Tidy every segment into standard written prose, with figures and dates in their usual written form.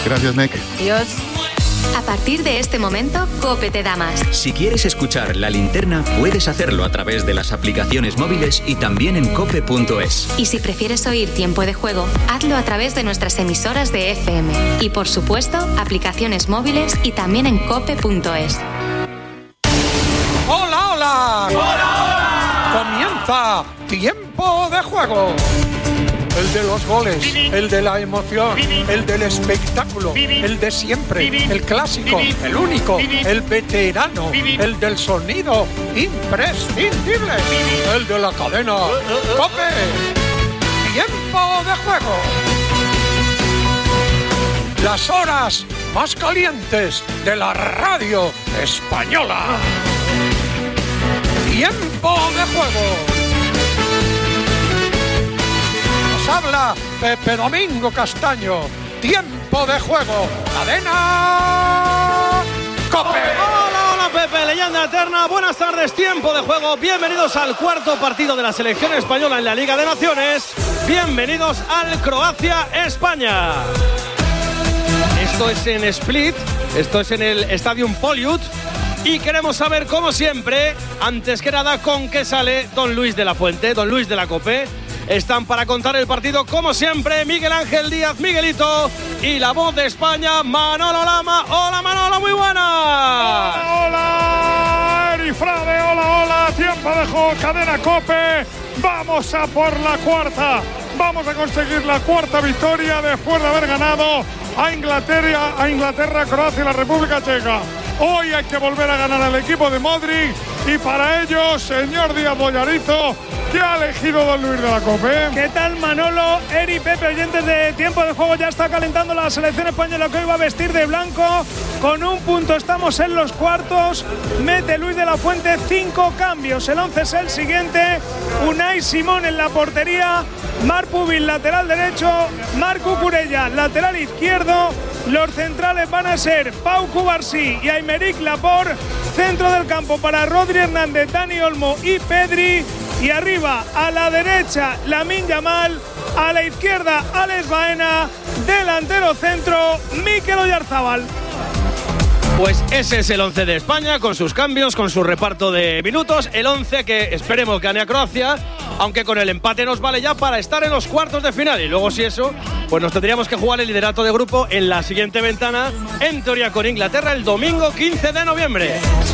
Gracias, Meg. Adiós. A partir de este momento, COPE te da más. Si quieres escuchar La Linterna, puedes hacerlo a través de las aplicaciones móviles y también en cope.es. Y si prefieres oír Tiempo de Juego, hazlo a través de nuestras emisoras de FM. Y por supuesto, aplicaciones móviles y también en cope.es. ¡Hola, hola! ¡Hola, hola! Comienza Tiempo de Juego. El de los goles, el de la emoción, el del espectáculo, el de siempre, el clásico, el único, el veterano, el del sonido imprescindible, el de la cadena COPE. Tiempo de Juego. Las horas más calientes de la radio española. Tiempo de Juego. Habla Pepe Domingo Castaño. Tiempo de Juego. Cadena COPE. Hola Pepe, leyenda eterna. Buenas tardes, Tiempo de Juego. Bienvenidos al cuarto partido de la selección española en la Liga de Naciones. Bienvenidos al Croacia-España. Esto es en Split. Esto es en el Stadium Poliut. Y queremos saber, como siempre, antes que nada, con qué sale don Luis de la Fuente, don Luis de la COPE. Están para contar el partido, como siempre, Miguel Ángel Díaz, Miguelito, y la voz de España, Manolo Lama. Hola, Manolo, muy buena. Hola, hola, Erifrade, hola, Tiempo de Juego, Cadena COPE. Vamos a por la cuarta. Vamos a conseguir la cuarta victoria después de haber ganado a Inglaterra, Croacia y la República Checa. Hoy hay que volver a ganar al equipo de Modric y para ello, señor Díaz Bollarizo, ¿qué ha elegido don Luis de la COPE? ¿Qué tal, Manolo, Eri, Pepe, oyentes de Tiempo de Juego? Ya está calentando la selección española que hoy va a vestir de blanco. Con un punto estamos en los cuartos. Mete Luis de la Fuente 5 cambios. El 11 es el siguiente. Unai Simón en la portería. Marc Pubil, lateral derecho. Marc Cucurella, lateral izquierdo. Los centrales van a ser Pau Cubarsí y Aymeric Laporte. Centro del campo para Rodri Hernández, Dani Olmo y Pedri. Y arriba, a la derecha, Lamine Yamal. A la izquierda, Alex Baena. Delantero centro, Mikel Oyarzabal. Pues ese es el 11 de España, con sus cambios, con su reparto de minutos. El 11 que esperemos gane a Croacia, aunque con el empate nos vale ya para estar en los cuartos de final. Y luego, si eso, pues nos tendríamos que jugar el liderato de grupo en la siguiente ventana, en teoría con Inglaterra, el domingo 15 de noviembre.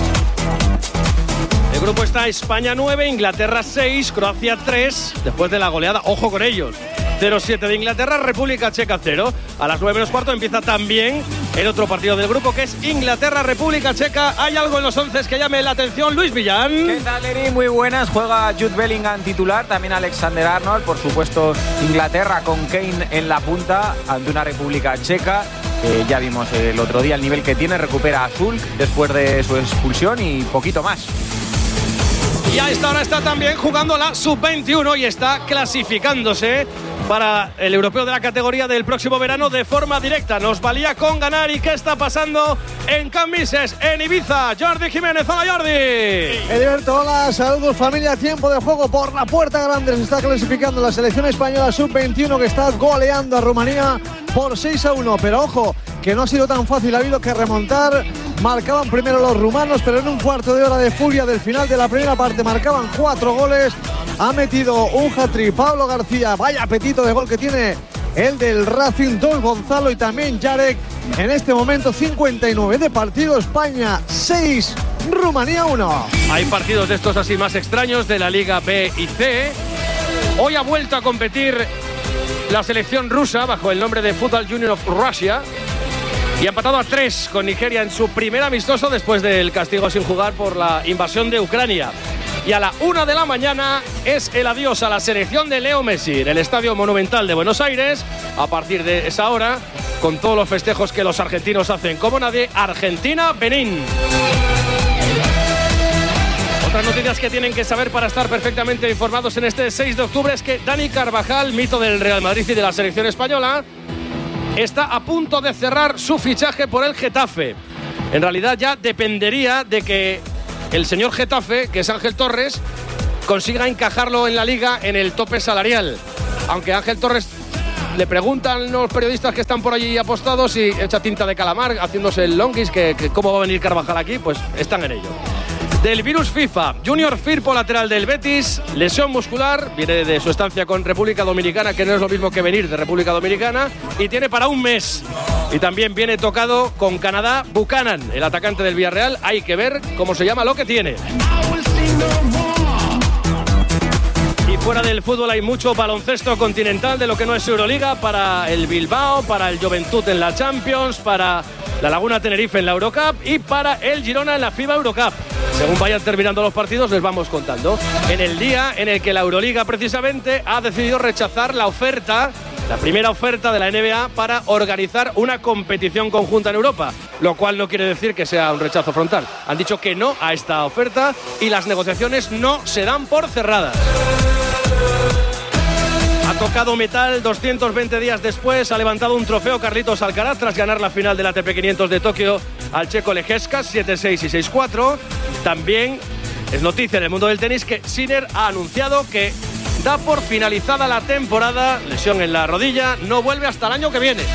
El grupo está España 9, Inglaterra 6, Croacia 3, después de la goleada, ojo con ellos. 0-7 de Inglaterra, República Checa 0. A las 9 menos cuarto empieza también el otro partido del grupo, que es Inglaterra, República Checa. ¿Hay algo en los 11 que llame la atención? Luis Millán. ¿Qué tal, Eri? Muy buenas. Juega Jude Bellingham titular, también Alexander Arnold. Por supuesto, Inglaterra con Kane en la punta ante una República Checa. Ya vimos el otro día el nivel que tiene. Recupera a Zulk después de su expulsión y poquito más. Y a esta hora está también jugando la Sub-21 y está clasificándose para el europeo de la categoría del próximo verano de forma directa. Nos valía con ganar. ¿Y qué está pasando en Cambises, en Ibiza? Jordi Jiménez. Hola, Jordi. Heriberto, hola, saludos familia. Tiempo de Juego por la puerta grande. Se está clasificando la selección española Sub-21, que está goleando a Rumanía por 6-1. Pero ojo, que no ha sido tan fácil, ha habido que remontar. Marcaban primero los rumanos, pero en un cuarto de hora de furia del final de la primera parte marcaban 4 goles. Ha metido un hat-trick Pablo García. Vaya apetito de gol que tiene el del Racing, Don Gonzalo y también Jarek. En este momento 59 de partido, España 6, Rumanía 1. Hay partidos de estos así más extraños de la Liga B y C. Hoy ha vuelto a competir la selección rusa bajo el nombre de Football Union of Russia. Y ha empatado a 3 con Nigeria en su primer amistoso después del castigo sin jugar por la invasión de Ucrania. Y a la 1 de la mañana es el adiós a la selección de Leo Messi en el Estadio Monumental de Buenos Aires. A partir de esa hora, con todos los festejos que los argentinos hacen como nadie, Argentina-Benín. Otras noticias que tienen que saber para estar perfectamente informados en este 6 de octubre es que Dani Carvajal, mito del Real Madrid y de la selección española, está a punto de cerrar su fichaje por el Getafe. En realidad ya dependería de que el señor Getafe, que es Ángel Torres, consiga encajarlo en la liga en el tope salarial. Aunque Ángel Torres le preguntan los periodistas que están por allí apostados y echa tinta de calamar haciéndose el longuis, que cómo va a venir Carvajal aquí, pues están en ello. Del virus FIFA, Junior Firpo, lateral del Betis, lesión muscular, viene de su estancia con República Dominicana, que no es lo mismo que venir de República Dominicana, y tiene para un mes. Y también viene tocado con Canadá Buchanan, el atacante del Villarreal. Hay que ver cómo se llama lo que tiene. Y fuera del fútbol hay mucho baloncesto continental de lo que no es Euroliga, para el Bilbao, para el Juventud en la Champions, para la Laguna Tenerife en la Eurocup y para el Girona en la FIBA Eurocup. Según vayan terminando los partidos les vamos contando. En el día en el que la Euroliga precisamente ha decidido rechazar la primera oferta de la NBA para organizar una competición conjunta en Europa, lo cual no quiere decir que sea un rechazo frontal. Han dicho que no a esta oferta y las negociaciones no se dan por cerradas. Ha tocado metal 220 días después, ha levantado un trofeo Carlitos Alcaraz tras ganar la final del ATP 500 de Tokio al checo Lejeskas 7-6 y 6-4. También es noticia en el mundo del tenis que Sinner ha anunciado que da por finalizada la temporada, lesión en la rodilla, no vuelve hasta el año que viene.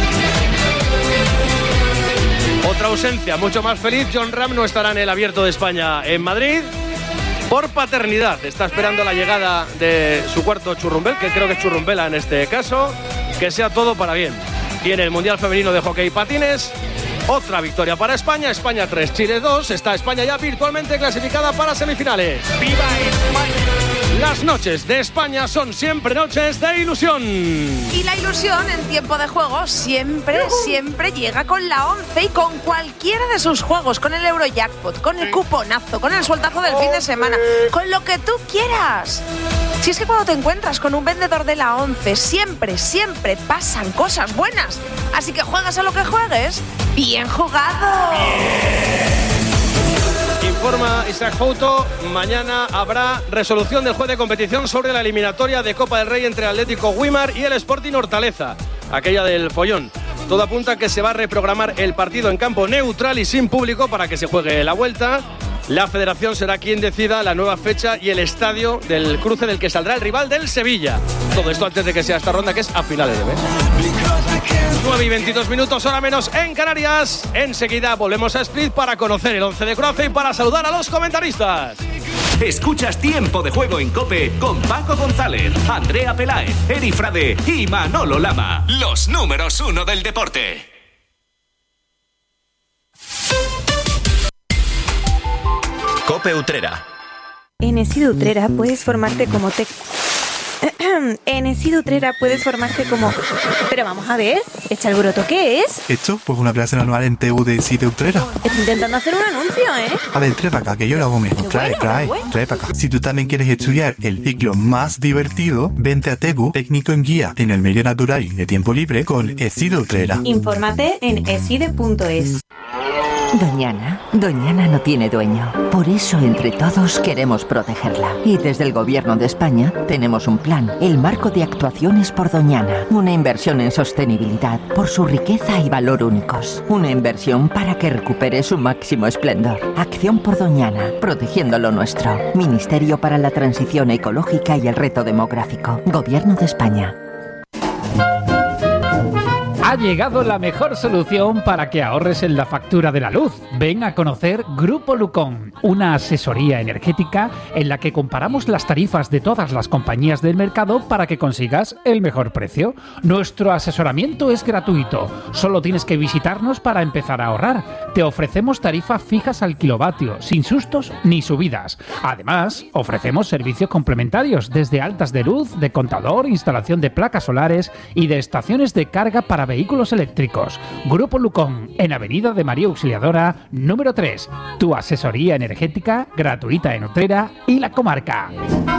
Otra ausencia mucho más feliz, Jon Rahm no estará en el Abierto de España en Madrid por paternidad. Está esperando la llegada de su cuarto churrumbel, que creo que es churrumbela en este caso, que sea todo para bien. Y en el Mundial Femenino de Hockey y Patines, otra victoria para España, España 3, Chile 2, está España ya virtualmente clasificada para semifinales. ¡Viva España! Las noches de España son siempre noches de ilusión. Y la ilusión en tiempo de juego siempre llega con la 11 y con cualquiera de sus juegos, con el Eurojackpot, con el cuponazo, con el sueltazo del fin de semana, con lo que tú quieras. Si es que cuando te encuentras con un vendedor de la 11, siempre pasan cosas buenas. Así que juegas a lo que juegues, ¡bien jugado! Informa Isaac Fouto, mañana habrá resolución del juez de competición sobre la eliminatoria de Copa del Rey entre Atlético Güímar y el Sporting Hortaleza, aquella del follón. Todo apunta a que se va a reprogramar el partido en campo neutral y sin público para que se juegue la vuelta. La federación será quien decida la nueva fecha y el estadio del cruce del que saldrá el rival del Sevilla. Todo esto antes de que sea esta ronda, que es a finales de mes. 9 y 22 minutos, hora menos en Canarias. Enseguida volvemos a Split para conocer el 11 de Croacia y para saludar a los comentaristas. Escuchas Tiempo de Juego en COPE con Paco González, Andrea Peláez, Eri Frade y Manolo Lama. Los números 1 del deporte. COPE Utrera. En ESID Utrera puedes formarte como En ESID Utrera puedes formarte como... Pero vamos a ver, ¿este alboroto qué es? ¿Esto? Pues una clase anual en TU de ESID Utrera. Estoy intentando hacer un anuncio, ¿eh? A ver, trae para acá, que yo lo hago mejor. Trae para acá. Si tú también quieres estudiar el ciclo más divertido, vente a TEGU, técnico en guía en el medio natural y de tiempo libre con ESID Utrera. Infórmate en eside.es. Doñana no tiene dueño. Por eso, entre todos, queremos protegerla. Y desde el Gobierno de España tenemos un plan, el Marco de Actuaciones por Doñana. Una inversión en sostenibilidad por su riqueza y valor únicos. Una inversión para que recupere su máximo esplendor. Acción por Doñana, protegiendo lo nuestro. Ministerio para la Transición Ecológica y el Reto Demográfico. Gobierno de España. Ha llegado la mejor solución para que ahorres en la factura de la luz. Ven a conocer Grupo Lucón, una asesoría energética en la que comparamos las tarifas de todas las compañías del mercado para que consigas el mejor precio. Nuestro asesoramiento es gratuito, solo tienes que visitarnos para empezar a ahorrar. Te ofrecemos tarifas fijas al kilovatio, sin sustos ni subidas. Además, ofrecemos servicios complementarios desde altas de luz, de contador, instalación de placas solares y de estaciones de carga para vehículos eléctricos. Grupo Lucón, en Avenida de María Auxiliadora, número 3. Tu asesoría energética gratuita en Utrera y la comarca.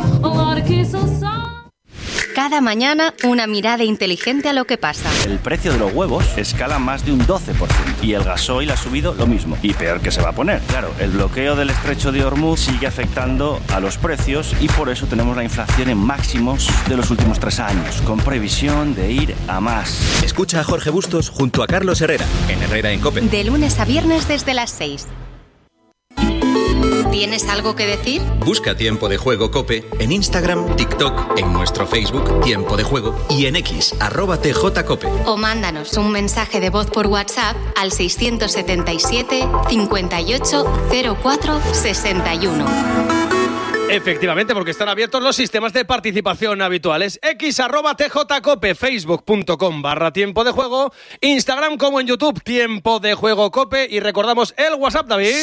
Cada mañana, una mirada inteligente a lo que pasa. El precio de los huevos escala más de un 12% y el gasoil ha subido lo mismo. Y peor que se va a poner. Claro, el bloqueo del estrecho de Hormuz sigue afectando a los precios y por eso tenemos la inflación en máximos de los últimos 3 años, con previsión de ir a más. Escucha a Jorge Bustos junto a Carlos Herrera, en Herrera en COPE. De lunes a viernes desde las 6. ¿Tienes algo que decir? Busca Tiempo de Juego COPE en Instagram, TikTok, en nuestro Facebook Tiempo de Juego y en X, @TJCope. O mándanos un mensaje de voz por WhatsApp al 677 58 04 61. Efectivamente, porque están abiertos los sistemas de participación habituales. X @TJCope, Facebook.com/Tiempo de Juego, Instagram como en YouTube, Tiempo de Juego Cope. Y recordamos el WhatsApp, David.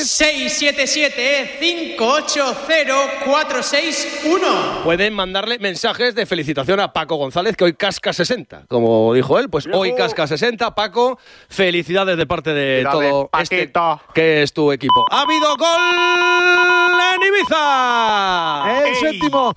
677-580-461. Pueden mandarle mensajes de felicitación a Paco González, que hoy casca 60. Como dijo él, pues hoy casca 60. Paco, felicidades de parte de todo este que es tu equipo. ¡Ha habido gol en Ibiza! El séptimo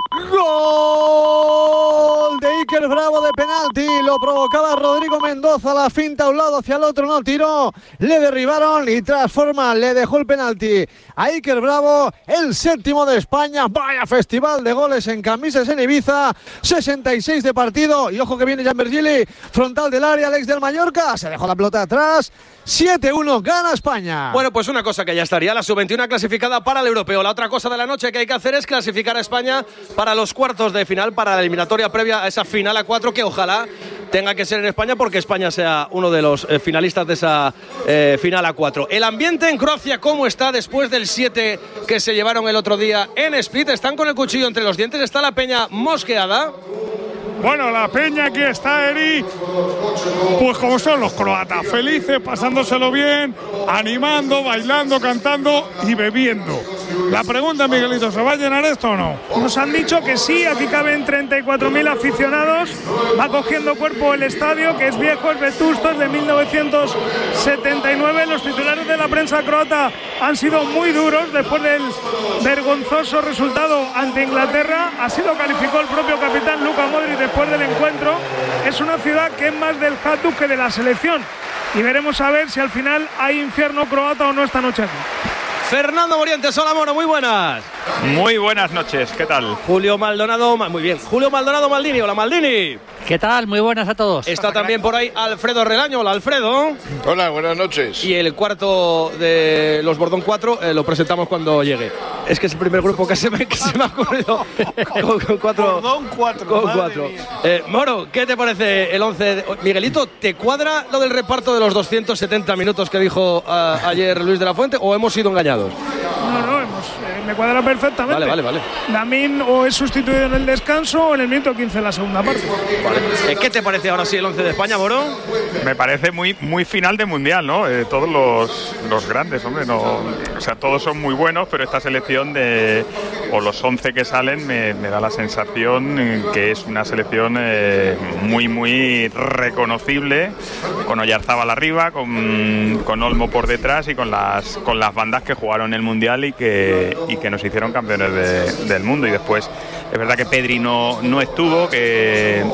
gol de Iker Bravo de penalti. Lo provocaba Rodrigo Mendoza. La finta a un lado, hacia el otro, no tiró. Le derribaron y tras forma le dejó el penalti a Iker Bravo. El séptimo de España. Vaya festival de goles en camisas en Ibiza. 66 de partido. Y ojo que viene Jan Virgili. Frontal del área, el ex del Mallorca. Se dejó la pelota atrás. 7-1, gana España. Bueno, pues una cosa que ya estaría, la sub-21 clasificada para el europeo. La otra cosa de la noche que hay que hacer es clasificar a España para los cuartos de final, para la eliminatoria previa a esa final a 4, que ojalá tenga que ser en España, porque España sea uno de los finalistas de esa final a 4. El ambiente en Croacia, ¿cómo está después del 7 que se llevaron el otro día en Split? Están con el cuchillo entre los dientes, está la peña mosqueada. Bueno, la peña aquí está, Eri, pues como son los croatas, felices, pasándoselo bien, animando, bailando, cantando y bebiendo. La pregunta, Miguelito, ¿se va a llenar esto o no? Nos han dicho que sí, aquí caben 34.000 aficionados, va cogiendo cuerpo el estadio, que es viejo, es vetusto, es de 1979. Los titulares de la prensa croata han sido muy duros después del vergonzoso resultado ante Inglaterra. Así lo calificó el propio capitán Luka Modric después del encuentro. Es una ciudad que es más del Hajduk que de la selección. Y veremos a ver si al final hay infierno croata o no esta noche aquí. Fernando Morientes, hola Mono, muy buenas. Muy buenas noches, ¿qué tal? Julio Maldonado, muy bien. Julio Maldonado Maldini, hola Maldini. ¿Qué tal? Muy buenas a todos. Está también por ahí Alfredo Relaño, hola Alfredo. Hola, buenas noches. Y el cuarto de los Bordón 4 lo presentamos cuando llegue. Es que es el primer grupo que se me ha ocurrido con 4. Bordón 4. Con 4. Moro, ¿qué te parece el 11? Miguelito, ¿te cuadra lo del reparto de los 270 minutos que dijo ayer Luis de la Fuente o hemos sido engañados? No, me cuadra perfectamente. Vale. Lamín o es sustituido en el descanso o en el minuto 15 en la segunda parte. Vale. ¿Qué te parece ahora sí el 11 de España, Moro? Me parece muy final de mundial, ¿no? Todos los grandes, hombre, no, o sea, todos son muy buenos, pero esta selección o los 11 que salen me da la sensación que es una selección muy reconocible, con Oyarzábal arriba, con Olmo por detrás y con las bandas que jugaron el mundial y que nos hicieron campeones del mundo. Y después es verdad que Pedri no estuvo, que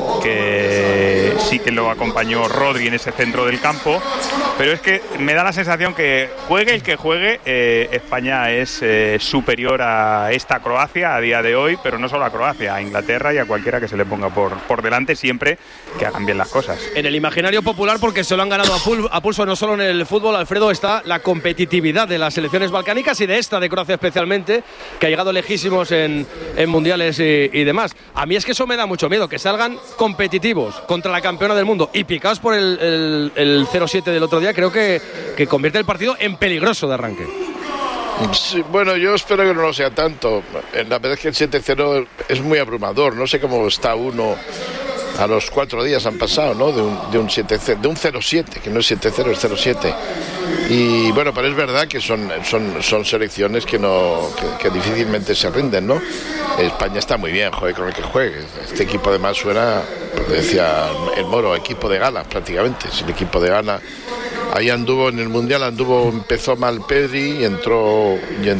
sí que lo acompañó Rodri en ese centro del campo, pero es que me da la sensación que juegue el que juegue, España es superior a esta Croacia a día de hoy, pero no solo a Croacia, a Inglaterra y a cualquiera que se le ponga por delante, siempre que hagan bien las cosas. En el imaginario popular, porque se lo han ganado a pulso no solo en el fútbol, Alfredo, está la competitividad de las selecciones balcánicas y de esta de Croacia especialmente, que ha llegado lejísimos en mundiales y demás. A mí es que eso me da mucho miedo, que salgan competitivos contra la campeona del mundo y picados por el 0-7 del otro día. Creo que convierte el partido en peligroso de arranque. Sí, bueno, yo espero que no lo sea tanto. La verdad es que el 7-0 es muy abrumador. No sé cómo está uno. A los 4 días han pasado, ¿no? De un 7-0, de un 0-7, que no es 7-0, es 0-7. Y bueno, pero es verdad que son selecciones que difícilmente se rinden, ¿no? España está muy bien, juegue con el que juegue. Este equipo además suena, pues decía el Moro, equipo de gala prácticamente. Es el equipo de gala. Ahí anduvo en el Mundial, empezó mal Pedri y entró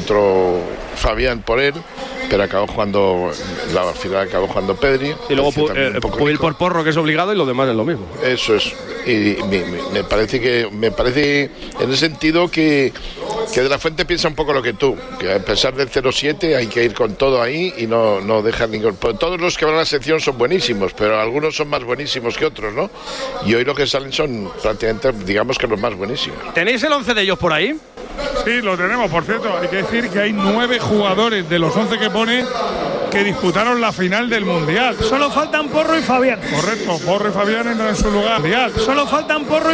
Fabián por él, pero acabó jugando, al final acabó jugando Pedri. Y luego Puig por Porro, que es obligado, y lo demás es lo mismo. Eso es. Y me parece en ese sentido que De la Fuente piensa un poco lo que tú, que a pesar del 0-7 hay que ir con todo ahí y no dejar ningún... Todos los que van a la sección son buenísimos, pero algunos son más buenísimos que otros, ¿no? Y hoy los que salen son prácticamente, digamos que los más buenísimos. ¿Tenéis el 11 de ellos por ahí? Sí, lo tenemos, por cierto. Hay que decir que hay 9 jugadores de los 11 que pone que disputaron la final del Mundial. Solo faltan Porro y Fabián. Correcto, Porro y Fabián entran en su lugar. Mundial. Solo faltan Porro y